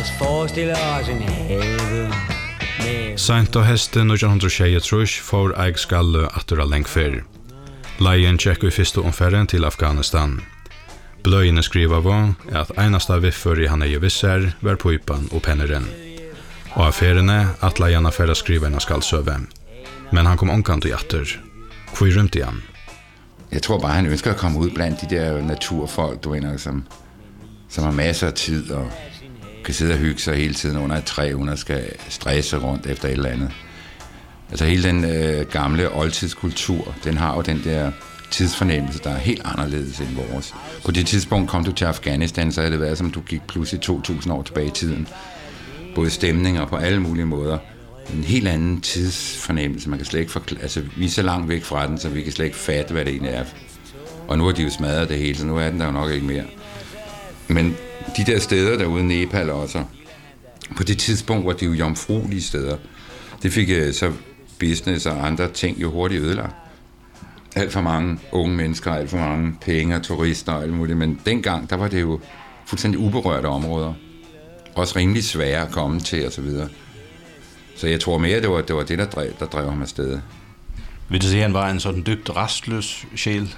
os forestille os en have. Sent og hesten 1923 får Eik Skalle atter av lengfer. Leien tjekker i første omferden til Afghanistan. Bløyene skriver på at eneste viffer i han visser var Puipan og Penneren. Og affærene at leien affæra skriver en skallsøve. Men han kom omkant i atter. Hvor rundt i han? Jeg tror bare, han ønsker at komme ud blandt de der naturfolk, du ved, som har masser af tid og kan sidde og hygge sig hele tiden under et træ, uden at skal stresse rundt efter et eller andet. Altså hele den gamle oldtidskultur, den har jo den der tidsfornemmelse, der er helt anderledes end vores. På det tidspunkt kom du til Afghanistan, så havde det været som du gik pludselig 2000 år tilbage i tiden. Både stemninger på alle mulige måder. En helt anden tidsfornemmelse, man kan slet ikke altså vi er så langt væk fra den, så vi kan slet ikke fatte, hvad det egentlig er. Og nu har de jo smadret det hele, så nu er den der jo nok ikke mere. Men de der steder derude i Nepal også, på det tidspunkt var de jo jomfruelige steder. Det fik så business og andre ting jo hurtigt ødelagt. Alt for mange unge mennesker, alt for mange penge og turister og alt muligt. Men dengang, der var det jo fuldstændig uberørte områder. Også rimelig svære at komme til og så videre. Så jeg tror mere, det var det, der drev ham afsted. Vil du sige, at han var en sådan dybt rastløs sjæl?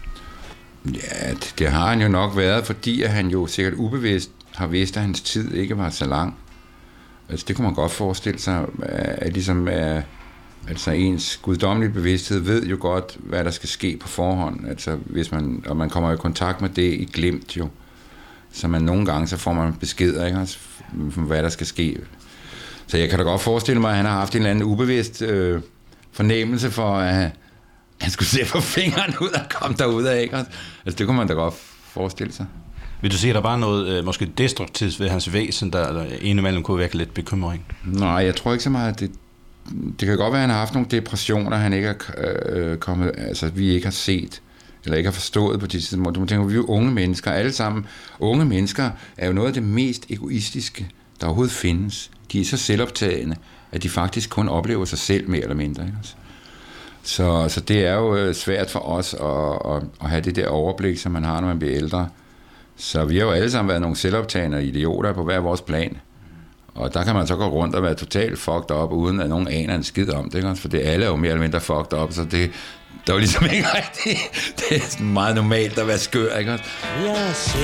Ja, det har han jo nok været, fordi at han jo sikkert ubevidst har vidst, at hans tid ikke var så lang. Altså, det kunne man godt forestille sig, at ligesom altså ens guddommelige bevidsthed ved jo godt, hvad der skal ske på forhånd. Altså, og man kommer i kontakt med det i glimt jo. Så man nogle gange, så får man beskeder, ikke, altså, hvad der skal ske. Så jeg kan da godt forestille mig, at han har haft en eller anden ubevidst fornemmelse for, at han skulle se på fingeren ud og komme derud af, ikke? Altså, det kunne man da godt forestille sig. Vil du sige, at der var noget måske destruktivt ved hans væsen, der indimellem kunne vække lidt bekymring? Nej, jeg tror ikke så meget, det kan godt være, at han har haft nogle depressioner, han ikke er kommet, altså vi ikke har set, eller ikke har forstået på det tidspunkt. Du må tænke, vi er jo unge mennesker, alle sammen. Unge mennesker er jo noget af det mest egoistiske, der overhovedet findes. De er så selvoptagende, at de faktisk kun oplever sig selv mere eller mindre, ikke? Så det er jo svært for os at have det der overblik, som man har, når man bliver ældre. Så vi har jo alle sammen været nogle selvoptagende idioter på hver vores plan. Og der kan man så gå rundt og være totalt fucked up, uden at nogen aner en skid om det, ikke? For det alle er jo mere eller mindre fucked up, så det er jo ligesom ikke rigtigt. Det er meget normalt at være skør, ikke?